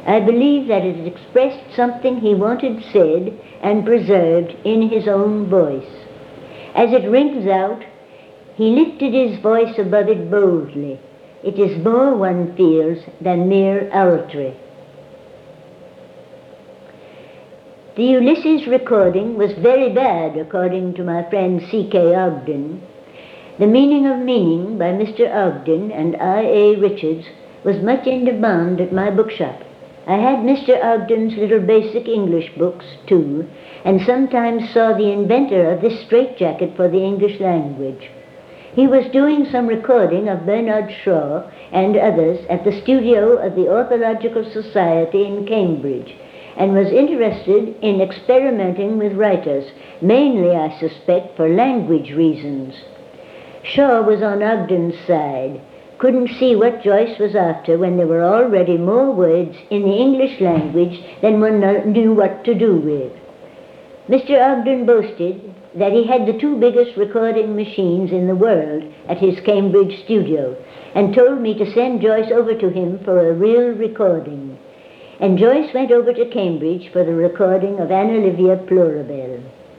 I believe that it expressed something he wanted said and preserved in his own voice. As it rings out, he lifted his voice above it boldly. It is more, one feels, than mere oratory. The Ulysses recording was very bad, according to my friend C.K. Ogden. The Meaning of Meaning by Mr. Ogden and I.A. Richards was much in demand at my bookshop. I had Mr. Ogden's little basic English books, too, and sometimes saw the inventor of this straitjacket for the English language. He was doing some recording of Bernard Shaw and others at the studio of the Orthological Society in Cambridge, and was interested in experimenting with writers, mainly, I suspect, for language reasons. Shaw was on Ogden's side, couldn't see what Joyce was after when there were already more words in the English language than one knew what to do with. Mr. Ogden boasted that he had the two biggest recording machines in the world at his Cambridge studio, and told me to send Joyce over to him for a real recording. And Joyce went over to Cambridge for the recording of Anna Livia Plurabelle.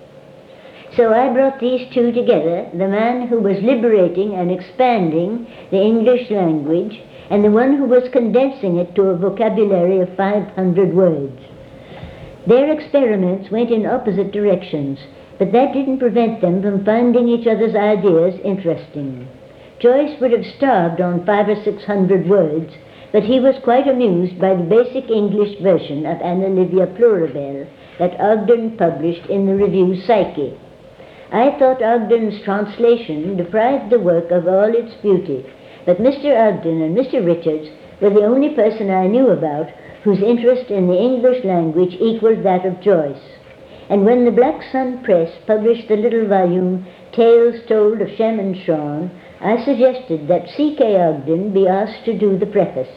So I brought these two together, the man who was liberating and expanding the English language, and the one who was condensing it to a vocabulary of 500 words. Their experiments went in opposite directions, but that didn't prevent them from finding each other's ideas interesting. Joyce would have starved on 500 or 600 words, but he was quite amused by the basic English version of Anna Livia Plurabelle that Ogden published in the review Psyche. I thought Ogden's translation deprived the work of all its beauty, but Mr. Ogden and Mr. Richards were the only person I knew about whose interest in the English language equaled that of Joyce. And when the Black Sun Press published the little volume Tales Told of Shem and Shaun, I suggested that C.K. Ogden be asked to do the preface.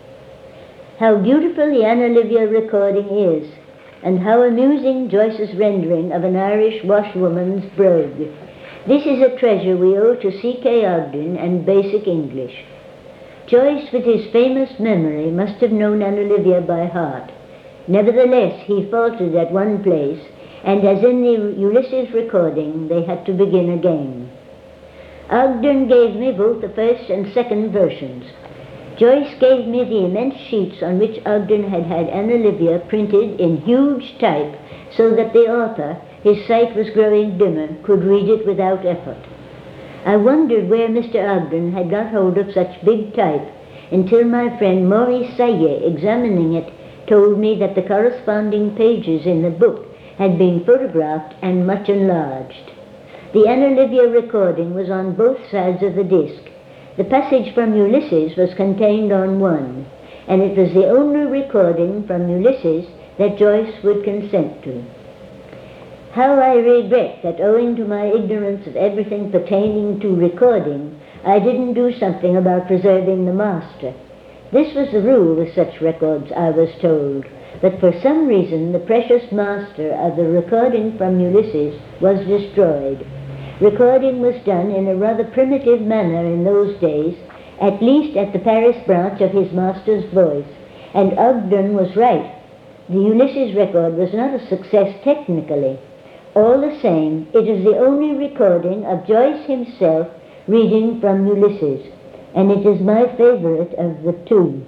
How beautiful the Anna Livia recording is, and how amusing Joyce's rendering of an Irish washwoman's brogue. This is a treasure we owe to C.K. Ogden and basic English. Joyce, with his famous memory, must have known Anna Livia by heart. Nevertheless, he faltered at one place, and as in the Ulysses recording, they had to begin again. Ogden gave me both the first and second versions. Joyce gave me the immense sheets on which Ogden had had Anna Livia printed in huge type, so that the author, his sight was growing dimmer, could read it without effort. I wondered where Mr. Ogden had got hold of such big type, until my friend Maurice Saillet, examining it, told me that the corresponding pages in the book had been photographed and much enlarged. The Anna Livia recording was on both sides of the disc. The passage from Ulysses was contained on one, and it was the only recording from Ulysses that Joyce would consent to. How I regret that, owing to my ignorance of everything pertaining to recording, I didn't do something about preserving the master. This was the rule with such records, I was told, but for some reason the precious master of the recording from Ulysses was destroyed. Recording was done in a rather primitive manner in those days, at least at the Paris branch of his master's voice, and Ogden was right. The Ulysses record was not a success technically. All the same, it is the only recording of Joyce himself reading from Ulysses, and it is my favorite of the two.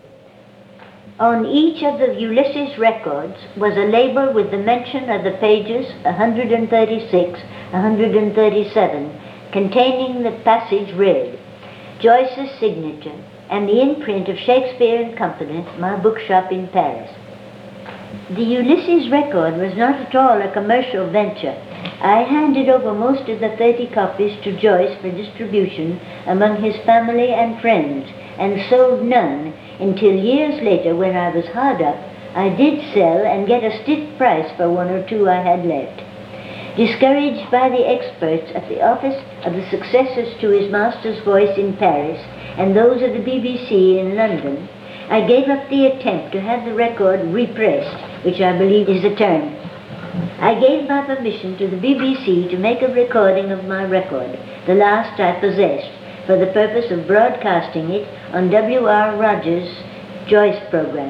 On each of the Ulysses records was a label with the mention of the pages 136, 137, containing the passage read, Joyce's signature, and the imprint of Shakespeare and Company, my bookshop in Paris. The Ulysses record was not at all a commercial venture. I handed over most of the 30 copies to Joyce for distribution among his family and friends, and sold none until years later, when I was hard up, I did sell and get a stiff price for one or two I had left. Discouraged by the experts at the office of the successors to his master's voice in Paris and those of the BBC in London, I gave up the attempt to have the record repressed, which I believe is the term. I gave my permission to the BBC to make a recording of my record, the last I possessed, for the purpose of broadcasting it on W.R. Rogers' Joyce program.